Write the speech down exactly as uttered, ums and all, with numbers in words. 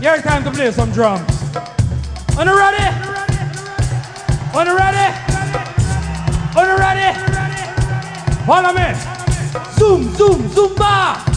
Your time to play some drums. Are you ready? Are you ready? Are you ready? Follow me. Zoom, zoom, zumba.